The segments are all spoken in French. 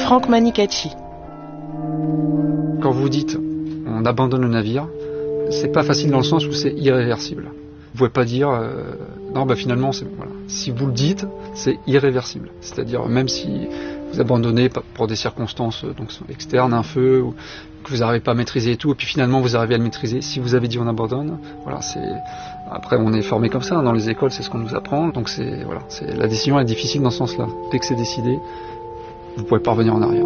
Franck Manicacci. Quand vous dites on abandonne le navire, c'est pas facile dans le sens où c'est irréversible. Vous pouvez pas dire non finalement voilà. Si vous le dites, c'est irréversible. C'est-à-dire même si vous abandonnez pour des circonstances donc externes, un feu, ou que vous n'arrivez pas à maîtriser et tout, et puis finalement vous arrivez à le maîtriser. Si vous avez dit on abandonne, voilà, après on est formé comme ça dans les écoles, c'est ce qu'on nous apprend. Donc la décision est difficile dans ce sens-là. Dès que c'est décidé, vous pouvez pas revenir en arrière.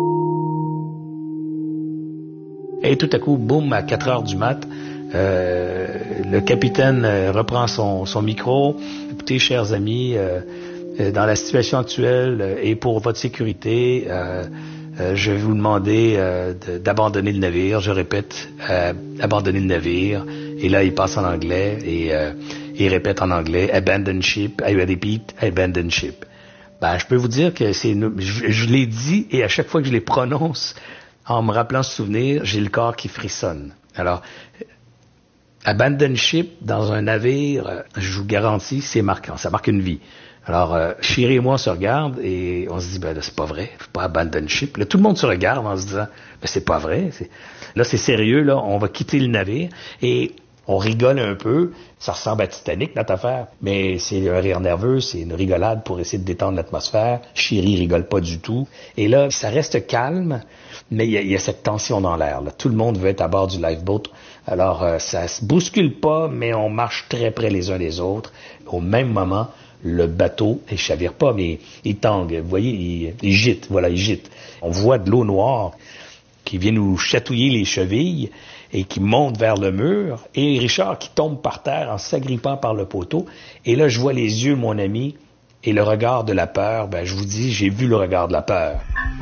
Et tout à coup, boum, à 4 heures du mat, le capitaine reprend son micro. Écoutez, chers amis, dans la situation actuelle et pour votre sécurité, je vais vous demander d'abandonner le navire. Je répète, abandonner le navire. Et là, il passe en anglais et il répète en anglais, abandon ship. I repeat, abandon ship. Je peux vous dire que je l'ai dit et à chaque fois que je les prononce, en me rappelant ce souvenir, j'ai le corps qui frissonne. Alors, abandon ship dans un navire, je vous garantis, c'est marquant. Ça marque une vie. Alors, Chéri et moi, on se regarde et on se dit, là, c'est pas vrai. Faut pas abandon ship. Là, tout le monde se regarde en se disant, c'est pas vrai. Là, c'est sérieux, là. On va quitter le navire et on rigole un peu. Ça ressemble à Titanic, notre affaire. Mais c'est un rire nerveux, c'est une rigolade pour essayer de détendre l'atmosphère. Chéri rigole pas du tout. Et là, ça reste calme, mais il y a cette tension dans l'air, là. Tout le monde veut être à bord du lifeboat. Alors, ça se bouscule pas, mais on marche très près les uns des autres. Au même moment, le bateau, il chavire pas, mais il tangue. Vous voyez, il gîte. Voilà, il gîte. On voit de l'eau noire qui vient nous chatouiller les chevilles et qui monte vers le mur, et Richard qui tombe par terre en s'agrippant par le poteau. Et là, je vois les yeux de mon ami et le regard de la peur. Je vous dis, j'ai vu le regard de la peur.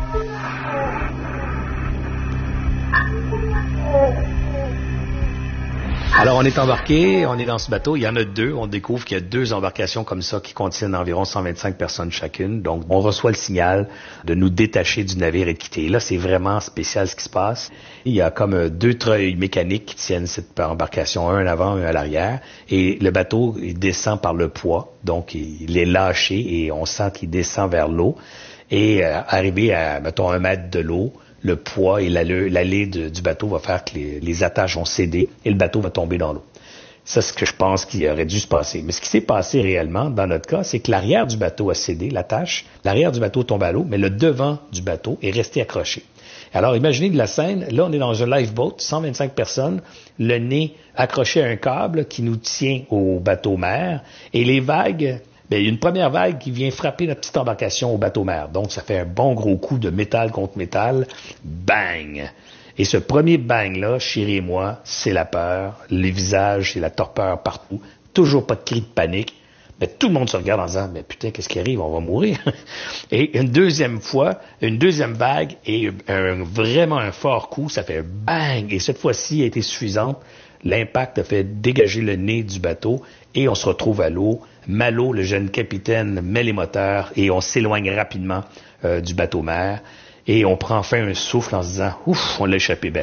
Alors, on est embarqué, on est dans ce bateau. Il y en a deux. On découvre qu'il y a 2 embarcations comme ça qui contiennent environ 125 personnes chacune. Donc, on reçoit le signal de nous détacher du navire et de quitter. Là, c'est vraiment spécial ce qui se passe. Il y a comme 2 treuils mécaniques qui tiennent cette embarcation, un à l'avant, un à l'arrière. Et le bateau, il descend par le poids. Donc, il est lâché et on sent qu'il descend vers l'eau. Et arrivé à, mettons, 1 mètre de l'eau, le poids et l'allée du bateau va faire que les attaches vont céder et le bateau va tomber dans l'eau. Ça, c'est ce que je pense qu'il aurait dû se passer. Mais ce qui s'est passé réellement, dans notre cas, c'est que l'arrière du bateau a cédé, l'attache. L'arrière du bateau tombe à l'eau, mais le devant du bateau est resté accroché. Alors, imaginez de la scène. Là, on est dans un lifeboat, 125 personnes, le nez accroché à un câble qui nous tient au bateau-mère. Et les vagues... il y a une première vague qui vient frapper notre petite embarcation au bateau-mère. Donc, ça fait un bon gros coup de métal contre métal. Bang! Et ce premier bang-là, Chéri et moi, c'est la peur. Les visages, c'est la torpeur partout. Toujours pas de cri de panique. Mais tout le monde se regarde en disant, mais putain, qu'est-ce qui arrive? On va mourir. Et une deuxième fois, une deuxième vague et vraiment un fort coup, ça fait bang! Et cette fois-ci a été suffisante. L'impact a fait dégager le nez du bateau et on se retrouve à l'eau. Malo, le jeune capitaine, met les moteurs et on s'éloigne rapidement du bateau-mère. Et on prend enfin un souffle en se disant « Ouf, on l'a échappé belle ».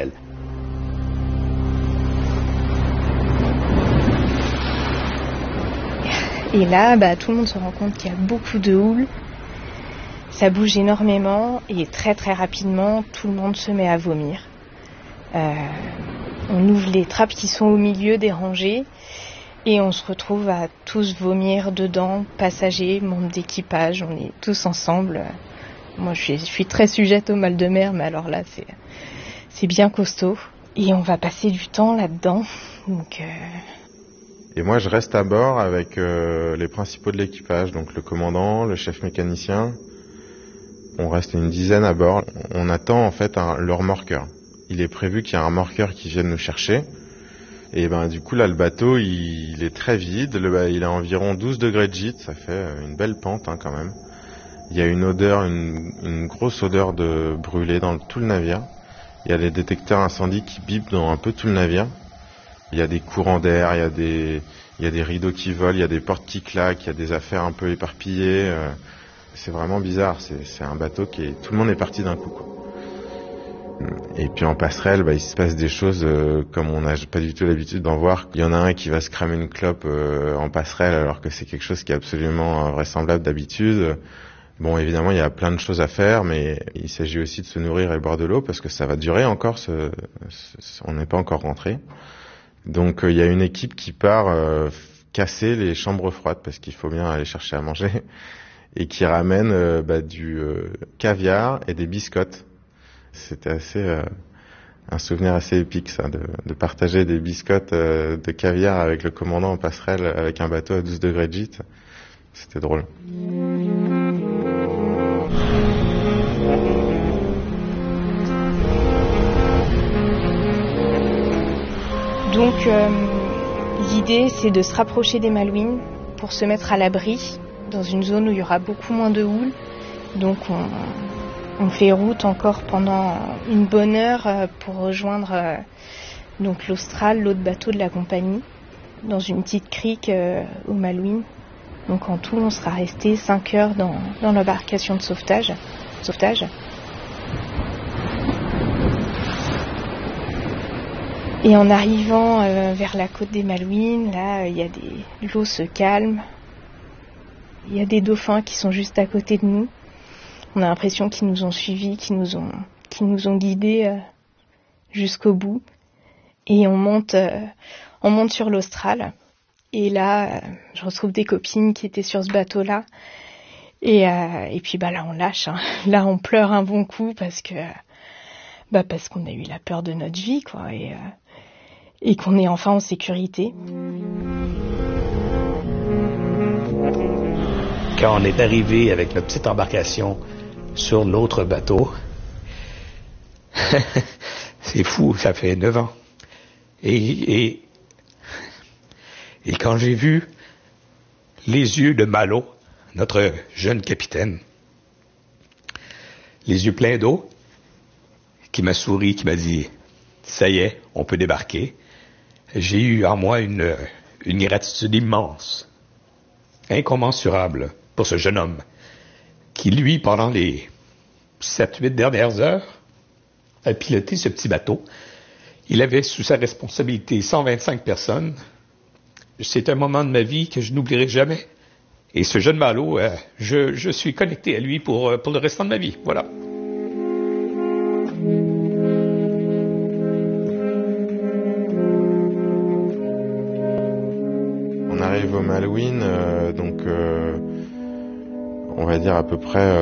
Et là, tout le monde se rend compte qu'il y a beaucoup de houle. Ça bouge énormément et très très rapidement, tout le monde se met à vomir. On ouvre les trappes qui sont au milieu des rangées et on se retrouve à tous vomir dedans, passagers, membres d'équipage, on est tous ensemble. Moi je suis très sujette au mal de mer, mais alors là c'est bien costaud. Et on va passer du temps là-dedans. Et moi je reste à bord avec les principaux de l'équipage, donc le commandant, le chef mécanicien. On reste une dizaine à bord. On attend en fait le remorqueur. Il est prévu qu'il y ait un remorqueur qui vienne nous chercher. Et du coup là le bateau il est très vide. Il a environ 12 degrés de gîte, ça fait une belle pente quand même. Il y a une odeur, une grosse odeur de brûlé dans tout le navire. Il y a des détecteurs incendie qui bipent dans un peu tout le navire. Il y a des courants d'air, il y a des rideaux qui volent, il y a des portes qui claquent, il y a des affaires un peu éparpillées. C'est vraiment bizarre, c'est un bateau tout le monde est parti d'un coup, quoi. Et puis en passerelle, il se passe des choses comme on n'a pas du tout l'habitude d'en voir. Il y en a un qui va se cramer une clope en passerelle alors que c'est quelque chose qui est absolument invraisemblable d'habitude. Bon, évidemment, il y a plein de choses à faire, mais il s'agit aussi de se nourrir et boire de l'eau parce que ça va durer encore. On n'est pas encore rentré. Donc, il y a une équipe qui part casser les chambres froides parce qu'il faut bien aller chercher à manger et qui ramène du caviar et des biscottes. C'était un souvenir assez épique, ça, de partager des biscottes de caviar avec le commandant en passerelle avec un bateau à 12 degrés de gîte. C'était drôle. Donc l'idée c'est de se rapprocher des Malouines pour se mettre à l'abri dans une zone où il y aura beaucoup moins de houle. Donc on fait route encore pendant une bonne heure pour rejoindre donc l'Austral, l'autre bateau de la compagnie, dans une petite crique aux Malouines. Donc en tout on sera resté 5 heures dans l'embarcation de sauvetage. Et en arrivant vers la côte des Malouines, là, l'eau se calme. Il y a des dauphins qui sont juste à côté de nous. On a l'impression qu'ils nous ont suivis, qu'ils nous ont guidés jusqu'au bout. Et on monte sur l'Austral. Et là, je retrouve des copines qui étaient sur ce bateau-là. Et puis là, on lâche. Hein. Là, on pleure un bon coup parce qu'on a eu la peur de notre vie, quoi. Et qu'on est enfin en sécurité. Quand on est arrivé avec notre petite embarcation sur l'autre bateau, c'est fou, ça fait 9 ans. Et quand j'ai vu les yeux de Malo, notre jeune capitaine, les yeux pleins d'eau, qui m'a souri, qui m'a dit « Ça y est, on peut débarquer », j'ai eu en moi une gratitude immense, incommensurable pour ce jeune homme qui, lui, pendant les 7-8 dernières heures, a piloté ce petit bateau. Il avait sous sa responsabilité 125 personnes. C'est un moment de ma vie que je n'oublierai jamais. Et ce jeune Malo, je suis connecté à lui pour le restant de ma vie. Voilà. On arrive aux Malouines, on va dire à peu près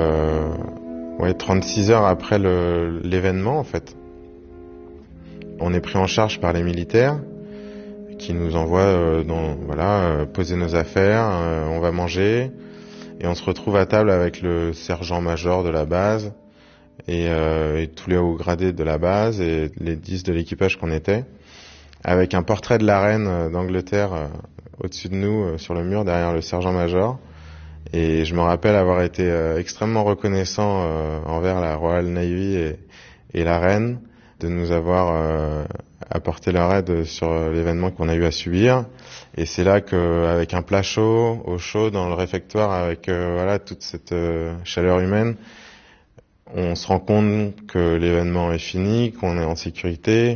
36 heures après l'événement, en fait. On est pris en charge par les militaires qui nous envoient poser nos affaires, on va manger et on se retrouve à table avec le sergent-major de la base et tous les hauts gradés de la base et les 10 de l'équipage qu'on était, avec un portrait de la reine d'Angleterre au-dessus de nous sur le mur derrière le sergent-major. Et je me rappelle avoir été extrêmement reconnaissant envers la Royal Navy et la reine de nous avoir apporté leur aide sur l'événement qu'on a eu à subir. Et c'est là qu'avec un plat chaud, au chaud, dans le réfectoire, avec toute cette chaleur humaine, on se rend compte que l'événement est fini, qu'on est en sécurité,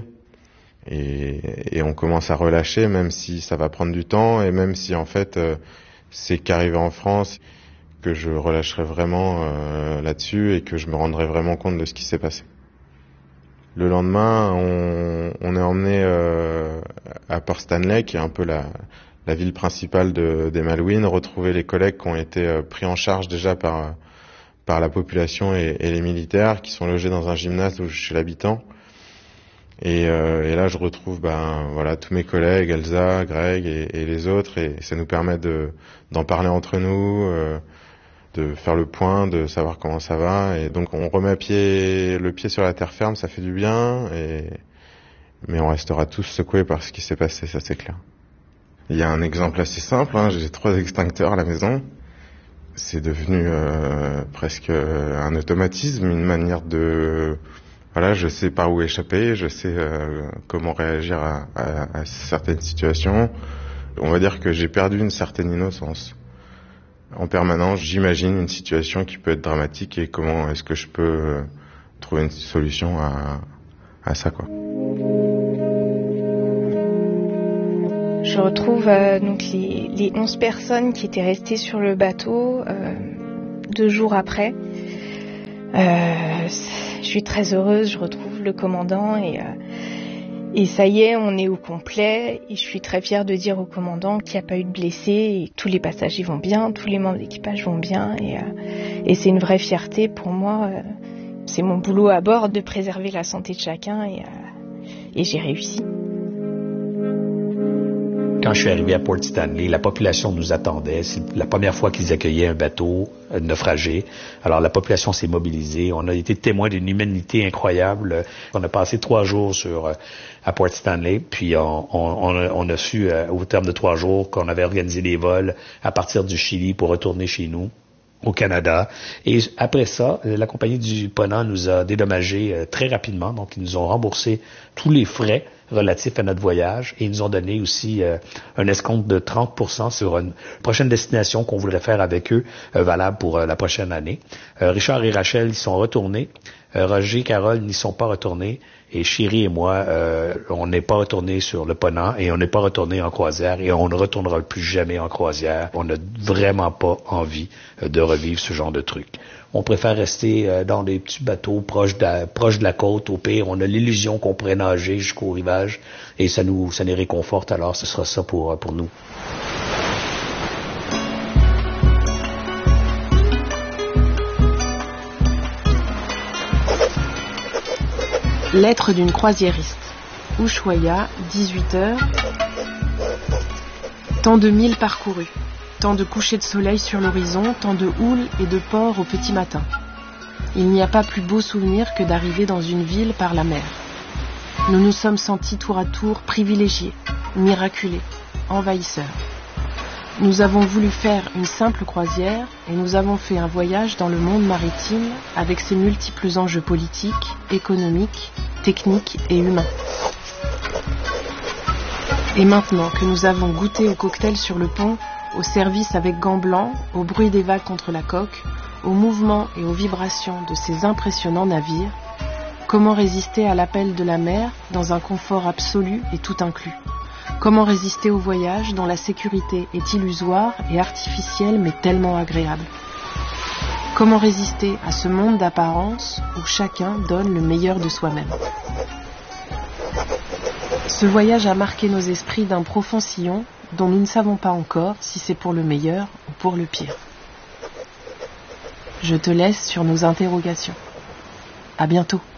et on commence à relâcher, même si ça va prendre du temps, et même si en fait c'est qu'arrivé en France, que je relâcherai vraiment là-dessus et que je me rendrai vraiment compte de ce qui s'est passé. Le lendemain, on est emmené à Port Stanley, qui est un peu la ville principale des Malouines, retrouver les collègues qui ont été pris en charge déjà par la population et les militaires, qui sont logés dans un gymnase où je suis l'habitant. Et là, je retrouve tous mes collègues, Elsa, Greg et les autres, et ça nous permet d'en parler entre nous, de faire le point, de savoir comment ça va. Et donc on remet le pied sur la terre ferme, ça fait du bien, mais on restera tous secoués par ce qui s'est passé, ça c'est clair. Il y a un exemple assez simple, j'ai 3 extincteurs à la maison. C'est devenu presque un automatisme, une manière de... Voilà, je sais par où échapper, je sais comment réagir à certaines situations. On va dire que j'ai perdu une certaine innocence. En permanence, j'imagine une situation qui peut être dramatique et comment est-ce que je peux trouver une solution à ça, quoi. Je retrouve donc les 11 personnes qui étaient restées sur le bateau. 2 jours après. Je suis très heureuse, je retrouve le commandant et ça y est, on est au complet. Et je suis très fière de dire au commandant qu'il n'y a pas eu de blessés et tous les passagers vont bien, tous les membres d'équipage vont bien. Et c'est une vraie fierté pour moi. C'est mon boulot à bord de préserver la santé de chacun et j'ai réussi. Quand je suis arrivé à Port Stanley, la population nous attendait. C'est la première fois qu'ils accueillaient un bateau naufragé. Alors la population s'est mobilisée. On a été témoins d'une humanité incroyable. On a passé 3 jours à Port Stanley, puis on a su au terme de 3 jours qu'on avait organisé des vols à partir du Chili pour retourner chez nous au Canada. Et après ça, la compagnie du Ponant nous a dédommagés très rapidement. Donc, ils nous ont remboursé tous les frais relatifs à notre voyage et ils nous ont donné aussi un escompte de 30% sur une prochaine destination qu'on voudrait faire avec eux, valable pour la prochaine année. Richard et Rachel y sont retournés. Roger et Carole n'y sont pas retournés. Et Chérie et moi, on n'est pas retournés sur le Ponant et on n'est pas retournés en croisière et on ne retournera plus jamais en croisière. On n'a vraiment pas envie de revivre ce genre de truc. On préfère rester dans des petits bateaux proches de la côte. Au pire, on a l'illusion qu'on pourrait nager jusqu'au rivage et ça nous réconforte. Alors, ce sera ça pour nous. Lettre d'une croisiériste. Ushuaïa, 18h. Tant de milles parcourus, tant de couchers de soleil sur l'horizon, tant de houles et de port au petit matin. Il n'y a pas plus beau souvenir que d'arriver dans une ville par la mer. Nous nous sommes sentis tour à tour privilégiés, miraculés, envahisseurs. Nous avons voulu faire une simple croisière et nous avons fait un voyage dans le monde maritime avec ses multiples enjeux politiques, économiques, techniques et humains. Et maintenant que nous avons goûté au cocktail sur le pont, au service avec gants blancs, au bruit des vagues contre la coque, aux mouvements et aux vibrations de ces impressionnants navires, comment résister à l'appel de la mer dans un confort absolu et tout inclus ? Comment résister au voyage dont la sécurité est illusoire et artificielle mais tellement agréable ? Comment résister à ce monde d'apparence où chacun donne le meilleur de soi-même ? Ce voyage a marqué nos esprits d'un profond sillon dont nous ne savons pas encore si c'est pour le meilleur ou pour le pire. Je te laisse sur nos interrogations. À bientôt.